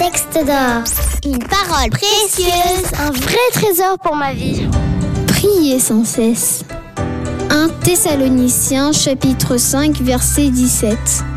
texte d'or. Une parole précieuse, un vrai trésor pour ma vie. Priez sans cesse. 1 Thessaloniciens chapitre 5 verset 17.